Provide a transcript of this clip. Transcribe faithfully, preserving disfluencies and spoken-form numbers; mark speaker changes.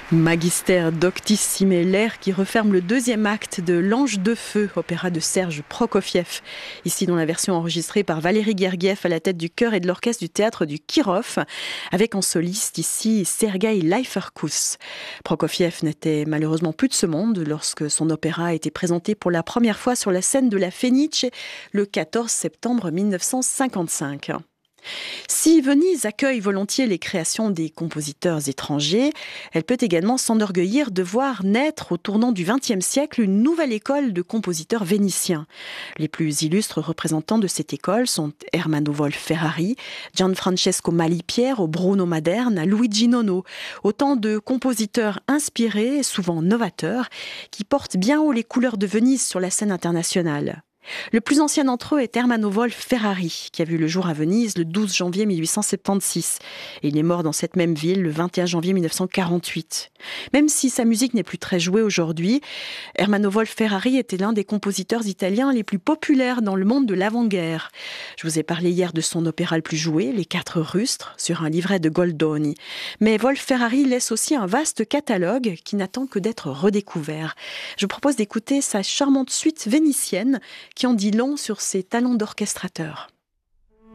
Speaker 1: Magister Doctissime, l'air qui referme le deuxième acte de L'Ange de Feu, opéra de Serge Prokofiev. Ici dans la version enregistrée par Valérie Gergiev à la tête du chœur et de l'orchestre du théâtre du Kirov, avec en soliste ici Sergueï Leiferkus. Prokofiev n'était malheureusement plus de ce monde lorsque son opéra a été présenté pour la première fois sur la scène de la Fenice le quatorze septembre mille neuf cent cinquante-cinq. Si Venise accueille volontiers les créations des compositeurs étrangers, elle peut également s'enorgueillir de voir naître au tournant du vingtième siècle une nouvelle école de compositeurs vénitiens. Les plus illustres représentants de cette école sont Ermanno Wolf-Ferrari, Gianfrancesco Malipiero, Bruno Maderna, Luigi Nono, autant de compositeurs inspirés, souvent novateurs, qui portent bien haut les couleurs de Venise sur la scène internationale. Le plus ancien d'entre eux est Ermanno Wolf-Ferrari, qui a vu le jour à Venise le douze janvier mille huit cent soixante-seize. Et il est mort dans cette même ville le vingt et un janvier mille neuf cent quarante-huit. Même si sa musique n'est plus très jouée aujourd'hui, Ermanno Wolf-Ferrari était l'un des compositeurs italiens les plus populaires dans le monde de l'avant-guerre. Je vous ai parlé hier de son opéra le plus joué, Les Quatre Rustres, sur un livret de Goldoni. Mais Wolf-Ferrari laisse aussi un vaste catalogue qui n'attend que d'être redécouvert. Je vous propose d'écouter sa charmante suite vénitienne qui en dit long sur ses talents d'orchestrateur.